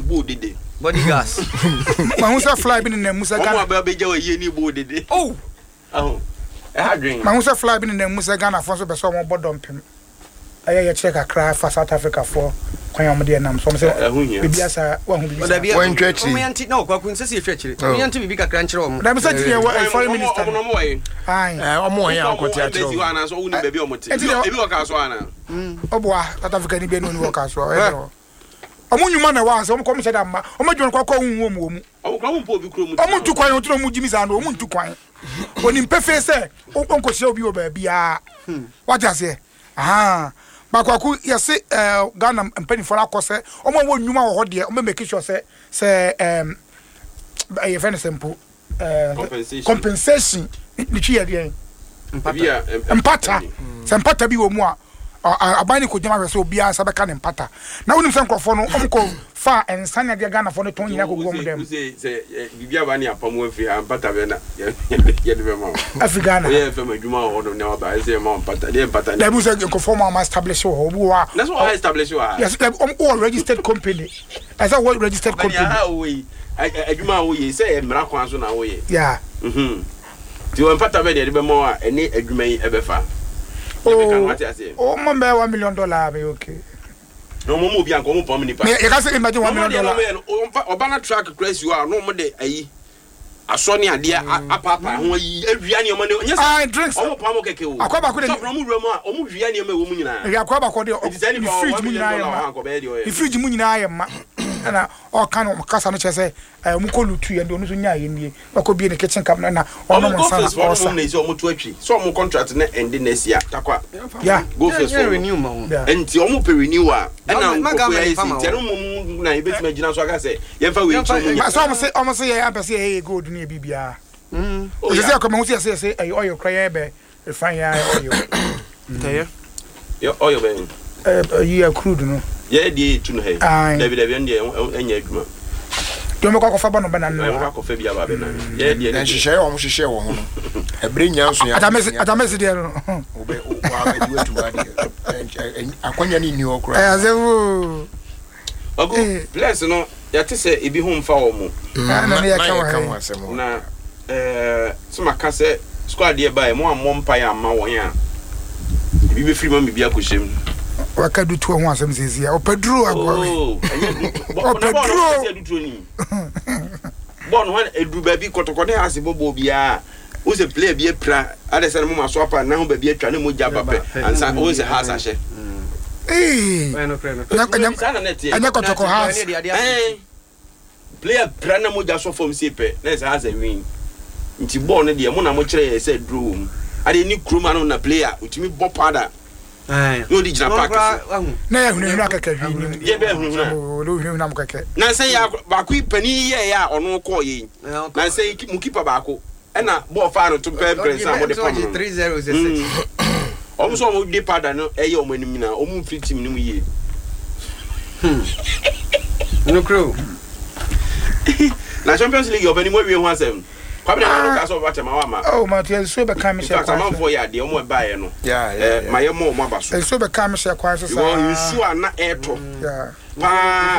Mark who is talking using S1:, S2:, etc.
S1: bo dede
S2: body gas
S3: ma hu say fly bi na musa Ghana
S1: o ma be je ye ni bo dede
S3: oh
S1: ha drink
S3: ma hu say fly bi na musa Ghana fo so be so mo bodom pem aye ye check akra for South Africa for kwan am de nam so mo say bibia sa wa hu bibia
S4: wan twetri
S2: o yanti na okwa kun sese twetri o yanti bibi kakra nkyere o mo
S3: da be say tie wa foreign minister
S1: no mo we
S3: ai
S4: o mo yan ko ti atro
S1: o ana so uni bebe o mo te ebi o ka so ana
S3: oboa South Africa ni be no ni wo ka so omo nyuma na wa so omo kom se da ma omo dwon kwa hu mu
S1: omo kwa mu po bi kro mu
S3: omo ntu kwan otu omo jimi sa no omo ntu kwan oni mpefe se onko se obi o ba bia what you say bakwaku yesi Ghana mpani for akose omo wo nnwuma wo ho de omo make sure say e fene simple compensation ni twi ya de empata se empata bi wo mu a abani ko jama so obi an sabeka ne empata na wonim se nkrofo no omko fa ensanya de Ghana fo no ton nyina ko gom dem
S1: se bibia ba ne apamu afri empata be na ye de be ma
S3: Africana
S1: ye fe madwuma ho no ne oba se ma empata de empata
S3: na bu se nkrofo ma establish ho obu wa
S1: that's what I establish wa
S3: yes all registered company as a what registered company
S1: adwuma ho ye se emra kwan so na ho ye
S3: yeah
S1: ti o empata be de be ma wa eni adwuma yi e be fa
S3: oh mombe $1 million be okay
S1: no mo mo bi an ko mo pom ni pa
S3: me you can say imagine $1 million
S1: obana track crash you are no mo de ayi aso ni ade apapa ho ayi awia ni mo ne nya
S3: ah drinks
S1: o mo pam keke o
S3: akwaba ko de
S1: so from mu remu a o mo wia ni ma wo mu nyina
S3: ya akwaba ko de fridge mu nyina ya fridge mu nyina ya ma na o kan o kasa no chese mu ko lutu ye ndo no so nya ye nie bako bi ne kitchen cabinet na o no mo sana
S1: o so ne so mo to atwi so mo contract na end next year takwa
S3: yeah
S1: go first for
S2: renew ma ho
S1: enti o mo pe renew a na ko ye si tero mo na e betima gina so aka say ye fa we ncho
S3: so o mo say ye am say ye gold ni bibia o se ko mo say oil cry be refine ya oil
S1: tell you oil be
S3: you crude no
S1: ye di tu no he David ndi enya adwuma
S3: do me kwa fa ba no ba na no
S1: kwa ko fa bia ba be na ye di
S4: en hihye o mo hihye wo ho no ebre nyanso ya
S3: atamesi de no
S4: obe wa ba di wetu wa di akwanya ni ni okura
S3: azewu
S1: ogo bless no ya te se ebi ho mfa wo mo
S3: na ya kan
S4: wa asemo
S1: na so maka se squad e ba e mo ammo mpa ya ma won ya ebi be free ma me bia ko shem
S3: wakadu tu ho asem zezia o pedro agwa
S1: o pedro ni bon wan edu ba bi kotokode ase bobo bia o se play bi pra ade se mo maso apa na ho ba bi atwa na mo jaba pe ansa o se hasa she
S3: anya kotoko house
S1: player pra na mo ja so form se pe na se hasa win nti ball no de mo na mo kire se draw ade ni kroma no na player utimi bo pada no di jina park
S3: na ya hunu akaka hwi
S1: ye be hunu
S3: lo hunu na mkaka
S1: na say ya ba ku pani ye ya ono ko ye na say mu keeper ba ko e na ball fa no to pempress am de pam
S2: 3006
S1: omo so mo de pada no e ye omo anim na omo free team ni mu ye
S2: no crew
S1: na Champions League obani mo wie ho asem kwabena no ka so ba chama wa ma
S3: oh ma tie so be kan me she
S1: kwa man for ya de omo ba ye no ma ye mo abaso
S3: so be kan me she kwa so sa
S1: you su ana eto
S3: yeah
S1: pa